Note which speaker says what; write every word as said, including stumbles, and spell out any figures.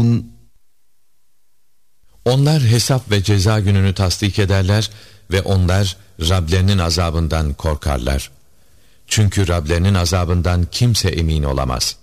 Speaker 1: Onlar hesap ve ceza gününü tasdik ederler ve onlar Rablerinin azabından korkarlar. Çünkü Rablerinin azabından kimse emin olamaz.